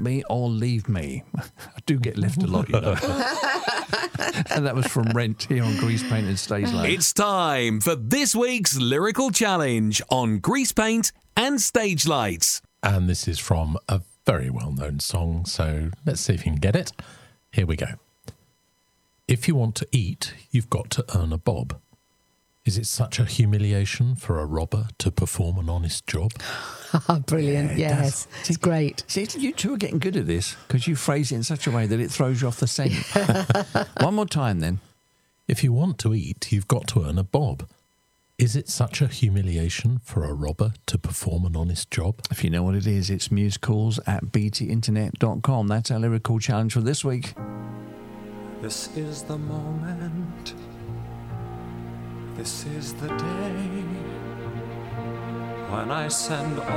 me or leave me. I do get left a lot, you know. And that was from Rent here on Grease Paint and Stage Lights. It's time for this week's Lyrical Challenge on Grease Paint and Stage Lights. And this is from a very well-known song, so let's see if you can get it. Here we go. If you want to eat, you've got to earn a bob. Is it such a humiliation for a robber to perform an honest job? Brilliant, Yeah, it yes. does. It's great. See, you two are getting good at this because you phrase it in such a way that it throws you off the scent. One more time then. If you want to eat, you've got to earn a bob. Is it such a humiliation for a robber to perform an honest job? If you know what it is, it's musicals@btinternet.com. That's our lyrical challenge for this week. This is the moment. This is the day when I send